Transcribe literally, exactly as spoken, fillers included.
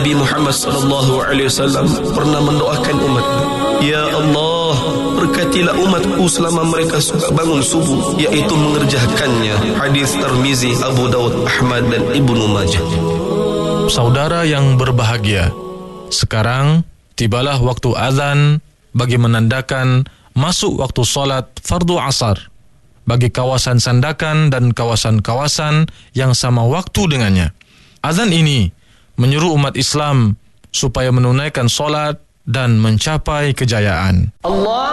Nabi Muhammad sallallahu alaihi wasallam pernah mendoakan umatnya, "Ya Allah, berkatilah umatku selama mereka suka bangun subuh, yaitu mengerjakannya." Hadis Tirmizi, Abu Daud, Ahmad dan Ibnu Majah. Saudara yang berbahagia, sekarang tibalah waktu azan bagi menandakan masuk waktu solat fardu asar bagi kawasan Sandakan dan kawasan-kawasan yang sama waktu dengannya. Azan ini menyuruh umat Islam supaya menunaikan solat dan mencapai kejayaan. Allah